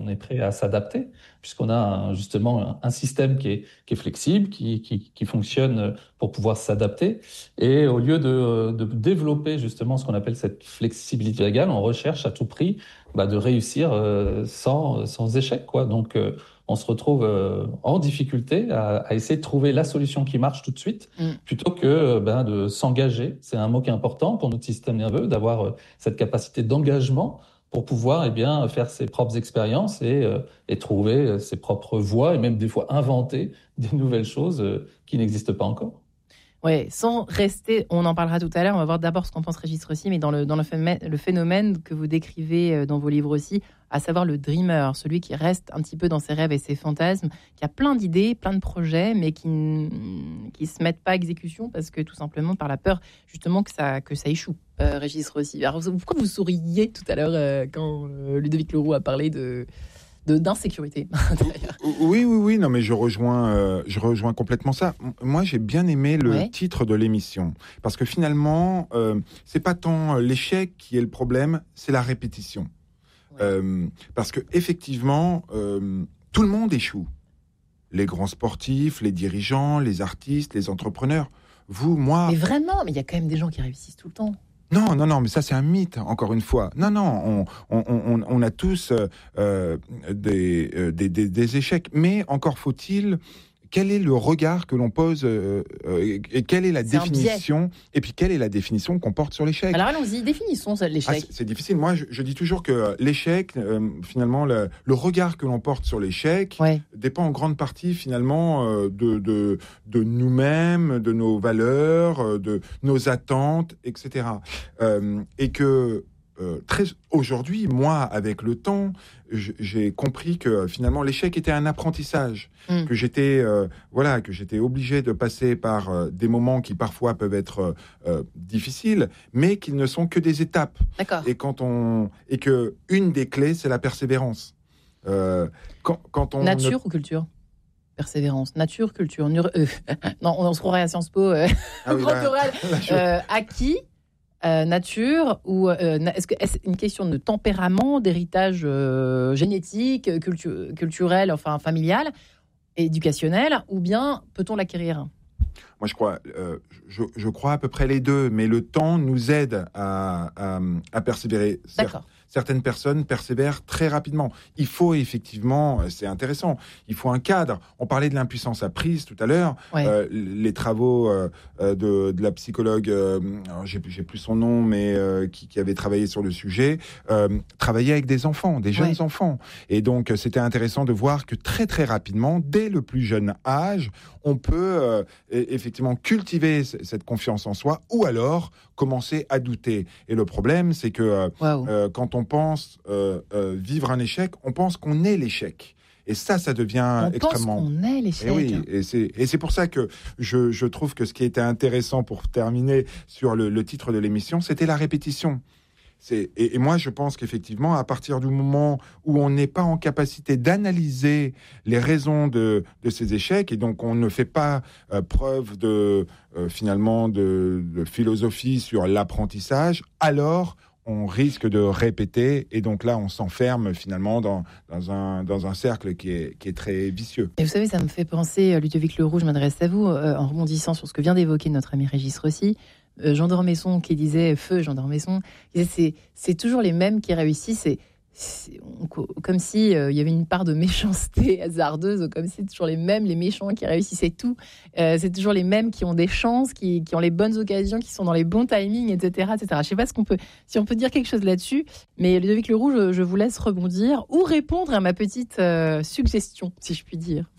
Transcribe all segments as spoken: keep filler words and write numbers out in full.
on est prêt à s'adapter, puisqu'on a un- justement un système qui est, qui est flexible, qui, qui, qui fonctionne pour pouvoir s'adapter. Et au lieu de, de développer justement ce qu'on appelle cette flexibilité légale, on recherche à tout prix bah, de réussir euh, sans, sans échec, quoi. Donc, euh, on se retrouve euh, en difficulté à, à essayer de trouver la solution qui marche tout de suite, Mm. plutôt que euh, ben, de s'engager. C'est un mot qui est important pour notre système nerveux, d'avoir euh, cette capacité d'engagement pour pouvoir eh bien, faire ses propres expériences et, euh, et trouver euh, ses propres voies et même des fois inventer des nouvelles choses euh, qui n'existent pas encore. Ouais, sans rester, on en parlera tout à l'heure, on va voir d'abord ce qu'en pense Régis Rossi, mais dans le, dans le phénomène, le phénomène que vous décrivez euh, dans vos livres aussi, à savoir le dreamer, celui qui reste un petit peu dans ses rêves et ses fantasmes, qui a plein d'idées, plein de projets, mais qui ne qui se mettent pas à exécution parce que tout simplement par la peur justement que ça, que ça échoue. Euh, Régis Rossi, alors pourquoi vous souriez tout à l'heure euh, quand euh, Ludovic Leroux a parlé de... De, d'insécurité. oui, oui, oui, non, mais je rejoins, euh, je rejoins complètement ça. Moi, j'ai bien aimé le ouais. titre de l'émission, parce que finalement, euh, c'est pas tant l'échec qui est le problème, c'est la répétition. Ouais. Euh, parce que effectivement, euh, tout le monde échoue. Les grands sportifs, les dirigeants, les artistes, les entrepreneurs. Vous, moi. Mais vraiment, mais il y a quand même des gens qui réussissent tout le temps. Non, non, non, mais ça c'est un mythe, encore une fois. Non, non, on, on, on, on a tous euh, des, euh, des, des, des échecs, mais encore faut-il... Quel est le regard que l'on pose euh, euh, et quelle est la c'est définition et puis quelle est la définition qu'on porte sur l'échec? Alors allons-y, définissons ça, l'échec. Ah, c'est, c'est difficile. Moi, je, je dis toujours que l'échec, euh, finalement, le, le regard que l'on porte sur l'échec ouais. dépend en grande partie, finalement, euh, de, de, de nous-mêmes, de nos valeurs, de nos attentes, et cetera. Euh, et que Euh, très, aujourd'hui, moi, avec le temps, j'ai compris que finalement l'échec était un apprentissage, mmh. que j'étais, euh, voilà, que j'étais obligé de passer par euh, des moments qui parfois peuvent être euh, difficiles, mais qui ne sont que des étapes. D'accord. Et quand on, et que une des clés, c'est la persévérance. Euh, quand, quand on nature ne... ou culture? Persévérance, nature, culture. Nur... Euh, non, on se croirait à Sciences Po. Euh, ah oui, là, oral. Là, je... euh, acquis. Euh, nature ou euh, est-ce que est-ce une question de tempérament, d'héritage euh, génétique, cultu- culturel, enfin familial, éducationnel, ou bien peut-on l'acquérir? Moi, je crois, euh, je, je crois à peu près les deux, mais le temps nous aide à, à, à persévérer. D'accord. Certaines personnes persévèrent très rapidement. Il faut effectivement, c'est intéressant, il faut un cadre. On parlait de l'impuissance apprise tout à l'heure. Ouais. Euh, les travaux euh, de, de la psychologue, euh, j'ai, j'ai plus son nom, mais euh, qui, qui avait travaillé sur le sujet, euh, travaillait avec des enfants, des jeunes ouais. enfants. Et donc, c'était intéressant de voir que très très rapidement, dès le plus jeune âge, on peut euh, effectivement cultiver cette confiance en soi, ou alors commencer à douter. Et le problème, c'est que euh, wow. euh, quand on pense euh, euh, vivre un échec, on pense qu'on est l'échec. Et ça, ça devient on extrêmement... On pense qu'on est l'échec. Et oui, et c'est, et c'est pour ça que je, je trouve que ce qui était intéressant pour terminer sur le, le titre de l'émission, c'était la répétition. C'est, et, et moi, je pense qu'effectivement, à partir du moment où on n'est pas en capacité d'analyser les raisons de, de ces échecs, et donc on ne fait pas euh, preuve de, euh, finalement, de, de philosophie sur l'apprentissage, alors on risque de répéter, et donc là, on s'enferme finalement dans, dans, un, dans un cercle qui est, qui est très vicieux. Et vous savez, ça me fait penser, Ludovic Leroux, je m'adresse à vous, euh, en rebondissant sur ce que vient d'évoquer notre ami Régis Rossi. Euh, Jean d'Ormesson qui disait, feu Jean d'Ormesson, qui disait, c'est, c'est toujours les mêmes qui réussissent, et c'est, on, comme si euh, il y avait une part de méchanceté hasardeuse, comme si c'est toujours les mêmes, les méchants qui réussissaient tout, euh, c'est toujours les mêmes qui ont des chances, qui, qui ont les bonnes occasions, qui sont dans les bons timings, et cetera, et cetera. Je ne sais pas ce qu'on peut, si on peut dire quelque chose là-dessus, mais Ludovic Leroux, je, je vous laisse rebondir ou répondre à ma petite euh, suggestion, si je puis dire.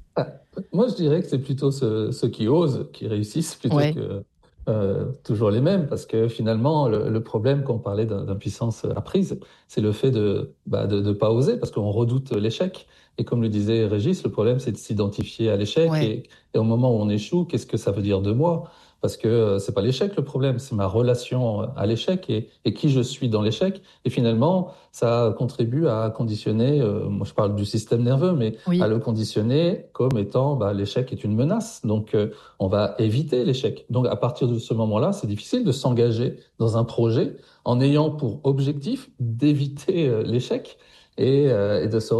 Moi, je dirais que c'est plutôt ceux, ceux qui osent qui réussissent plutôt ouais. que Euh, toujours les mêmes, parce que finalement, le, le problème, quand on parlait d'impuissance apprise, c'est le fait de bah, de, de pas oser, parce qu'on redoute l'échec. Et comme le disait Régis, le problème, c'est de s'identifier à l'échec. Ouais. Et, et au moment où on échoue, qu'est-ce que ça veut dire de moi ? Parce que euh, c'est pas l'échec le problème, c'est ma relation à l'échec et, et qui je suis dans l'échec. Et finalement, ça contribue à conditionner, euh, moi je parle du système nerveux, mais oui. à le conditionner comme étant bah, l'échec est une menace. Donc euh, on va éviter l'échec. Donc à partir de ce moment-là, c'est difficile de s'engager dans un projet en ayant pour objectif d'éviter euh, l'échec. et, euh, et de se